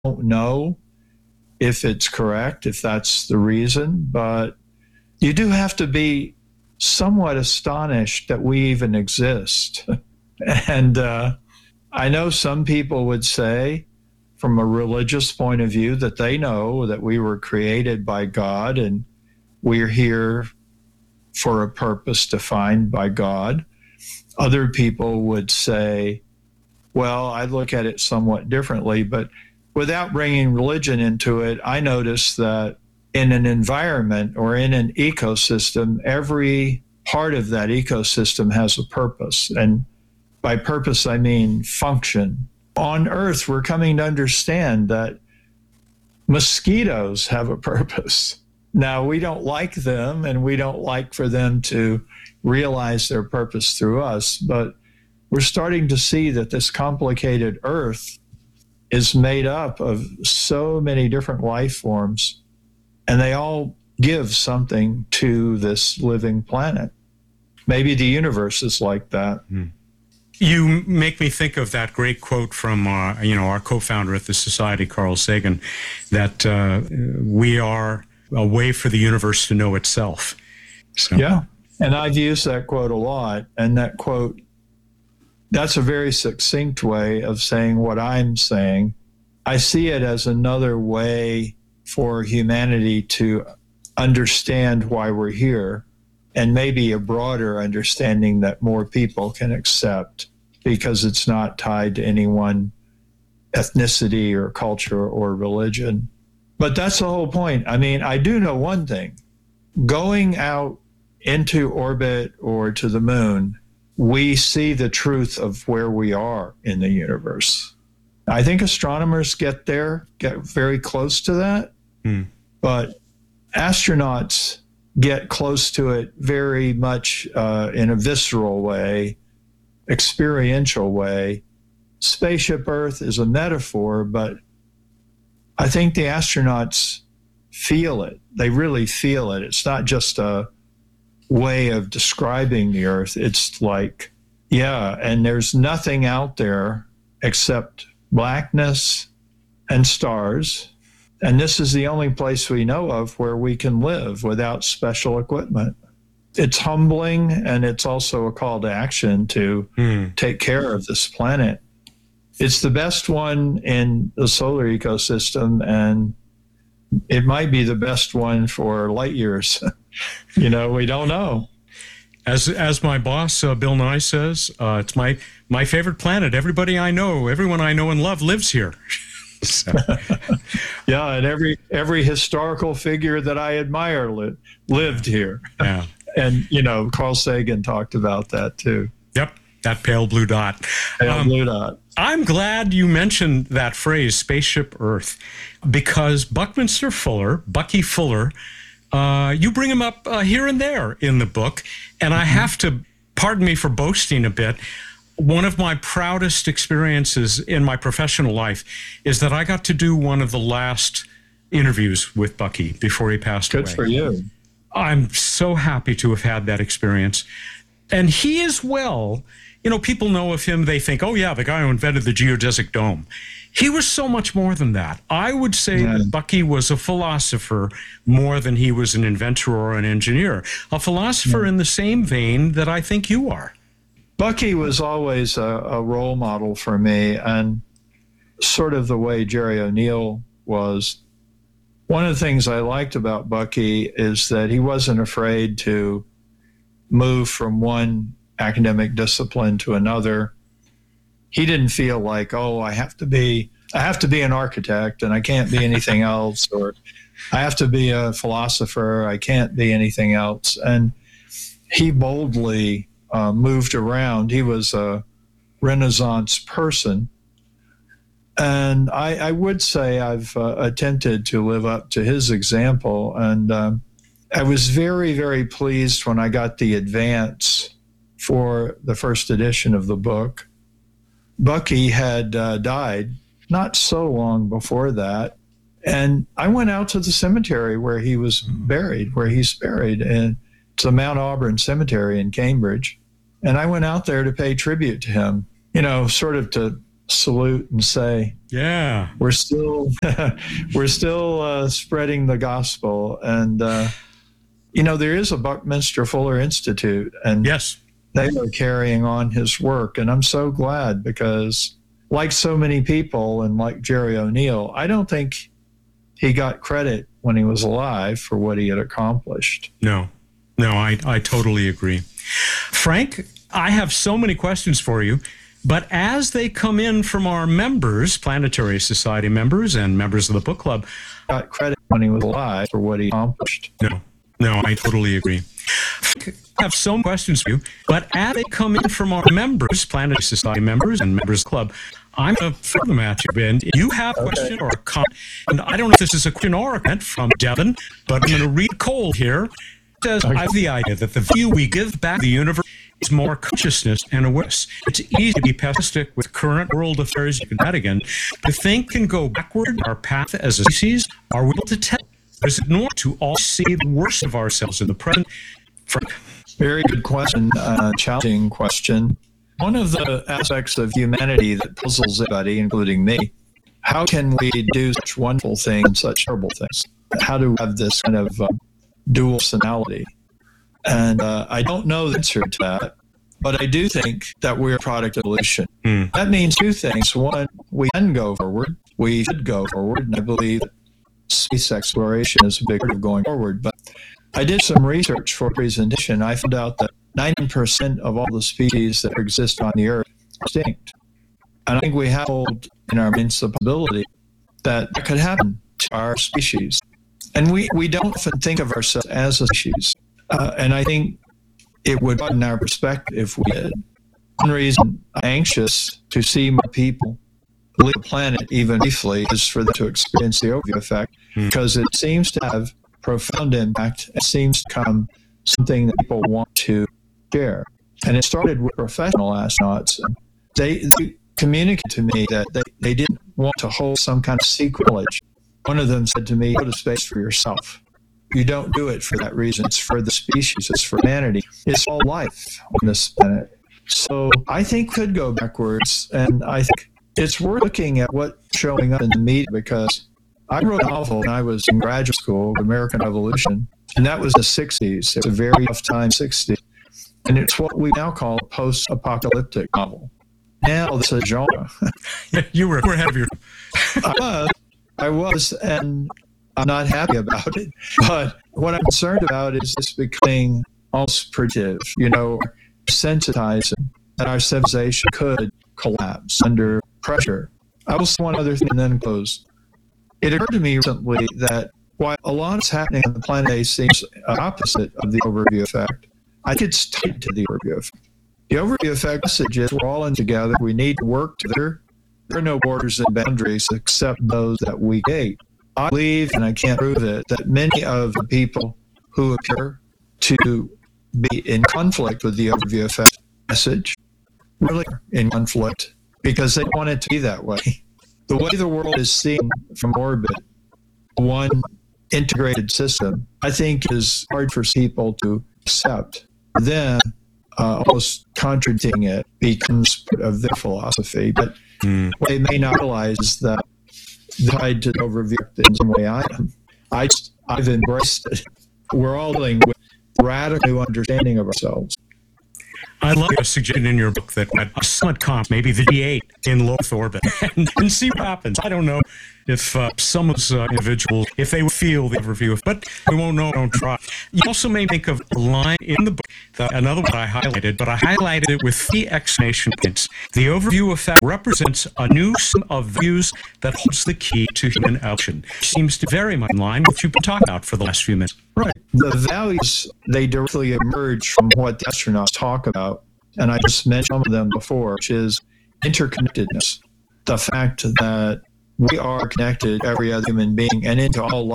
don't know if it's correct, if that's the reason, but you do have to be somewhat astonished that we even exist. And I know some people would say, from a religious point of view, that they know that we were created by God and we're here for a purpose defined by God. Other people would say, well, I look at it somewhat differently, but without bringing religion into it, I notice that in an environment or in an ecosystem, every part of that ecosystem has a purpose. And by purpose, I mean function. On Earth, we're coming to understand that mosquitoes have a purpose. Now, we don't like them, and we don't like for them to realize their purpose through us, but we're starting to see that this complicated Earth is made up of so many different life forms, and they all give something to this living planet. Maybe the universe is like that. You make me think of that great quote from our co-founder at the Society, Carl Sagan, that we are a way for the universe to know itself. So. Yeah, and I've used that quote a lot, and that quote, that's a very succinct way of saying what I'm saying. I see it as another way for humanity to understand why we're here, and maybe a broader understanding that more people can accept, because it's not tied to any one ethnicity or culture or religion. But that's the whole point. I mean, I do know one thing. Going out into orbit or to the moon, we see the truth of where we are in the universe. I think astronomers get very close to that, but astronauts get close to it very much in a visceral way, experiential way. Spaceship Earth is a metaphor, but I think the astronauts feel it. They really feel it. It's not just a way of describing the Earth. It's like, yeah, and there's nothing out there except blackness and stars. And this is the only place we know of where we can live without special equipment. It's humbling, and it's also a call to action to take care of this planet. It's the best one in the solar ecosystem, and it might be the best one for light years. We don't know. As my boss, Bill Nye, says, it's my favorite planet. Everyone I know and love lives here. So. Yeah, and every historical figure that I admire lived here. Yeah. And, Carl Sagan talked about that too. Yep, that pale blue dot. Pale blue dot. I'm glad you mentioned that phrase, Spaceship Earth, because Buckminster Fuller, Bucky Fuller, you bring him up here and there in the book, and I have to, pardon me for boasting a bit, one of my proudest experiences in my professional life is that I got to do one of the last interviews with Bucky before he passed away. Good for you. I'm so happy to have had that experience. And he as well, people know of him, they think, oh yeah, the guy who invented the geodesic dome. He was so much more than that. I would say that Bucky was a philosopher more than he was an inventor or an engineer. A philosopher in the same vein that I think you are. Bucky was always a role model for me, and sort of the way Jerry O'Neill was. One of the things I liked about Bucky is that he wasn't afraid to move from one academic discipline to another. He didn't feel like, I have to be an architect and I can't be anything else, or I have to be a philosopher, I can't be anything else. And he boldly moved around. He was a Renaissance person. And I would say I've attempted to live up to his example. And I was very, very pleased when I got the advance for the first edition of the book. Bucky had died not so long before that. And I went out to the cemetery where he's buried, and it's the Mount Auburn Cemetery in Cambridge. And I went out there to pay tribute to him, sort of to salute and say, Yeah. we're still spreading the gospel. And, there is a Buckminster Fuller Institute, and Yes. they are carrying on his work. And I'm so glad, because like so many people and like Jerry O'Neill, I don't think he got credit when he was alive for what he had accomplished. No, I totally agree. Frank, I have so many questions for you, but as they come in from our members, Planetary Society members and members of the book club, Got credit when he was alive for what he accomplished. No, I totally agree. I have so many questions for you, but as they come in from our members, Planetary Society members and members of the club, I'm going to throw them at you, and you have a question or a comment, and I don't know if this is a question or a comment from Devin, but I'm going to read Cole here. It says, I have the idea that the value we give back to the universe is more consciousness and awareness. It's easy to be pessimistic with current world affairs. You can do that again. To think and go backward our path as a species, are we able to tell? Is it normal to all see the worst of ourselves in the present? Frank? Very good question, challenging question. One of the aspects of humanity that puzzles everybody, including me, how can we do such wonderful things and such terrible things? How do we have this kind of dual personality? And I don't know the answer to that, but I do think that we're a product of evolution. That means two things. One, we can go forward. We should go forward, and I believe space exploration is a big part of going forward. But I did some research for a presentation. I found out that 90% of all the species that exist on the Earth are extinct. And I think we have in our minds the possibility that could happen to our species. And we don't often think of ourselves as a species. And I think it would broaden our perspective if we did. One reason I'm anxious to see more people leave the planet, even briefly, is for them to experience the overview effect, because it seems to have profound impact. It seems to become something that people want to share. And it started with professional astronauts. They communicated to me that they didn't want to hold some kind of secret knowledge. One of them said to me, go to space for yourself. You don't do it for that reason. It's for the species. It's for humanity. It's all life on this planet. So I think we could go backwards. And I think it's worth looking at what's showing up in the media, because I wrote a novel when I was in graduate school, American Revolution, and that was the 60s. It was a very tough time, 60s. And it's what we now call a post-apocalyptic novel. Now this is a genre. You were ahead of your... I was, and I'm not happy about it. But what I'm concerned about is this becoming almost predictive, sensitizing that our civilization could collapse under pressure. I will say one other thing and then close. It occurred to me recently that while a lot is happening on the planet seems opposite of the overview effect, I think it's tied to the overview effect. The overview effect message is we're all in together. We need to work together. There are no borders and boundaries except those that we create. I believe, and I can't prove it, that many of the people who appear to be in conflict with the overview effect message really are in conflict because they want it to be that way. The way the world is seen from orbit, one integrated system, I think is hard for people to accept. Then, almost contradicting it becomes part of their philosophy. But what they may not realize is that they're tied to the overview in some way I am. I've embraced it. We're all dealing with radical understanding of ourselves. I love a suggestion in your book that a summit comp, maybe the G8 in low Earth orbit, and see what happens. I don't know if some of those individuals, if they would feel the overview, but we won't know, don't try. You also may think of a line in the book, another one I highlighted, but I highlighted it with 3 exclamation points. The overview effect represents a new sum of views that holds the key to human evolution. Seems to be very much in line with what you've been talking about for the last few minutes. Right. The values, they directly emerge from what the astronauts talk about. And I just mentioned some of them before, which is interconnectedness. The fact that we are connected, every other human being, and into all life.